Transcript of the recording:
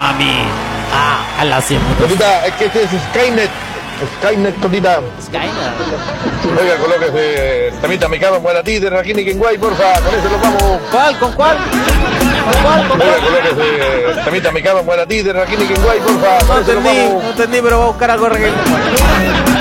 mami. A la 100. Totita, es que este es Skynet. Skynet, Totita. Skynet. Oiga, colóquese temita mi cama, buena ti, de Rakini Kenguay, porfa, con eso nos vamos. ¿Cuál? ¿Con cuál? Oiga, colóquese temita mi cama, buena ti, de Rakini Kenguay, porfa, con eso nos vamos. No entendí, pero voy a buscar algo de reggaetón.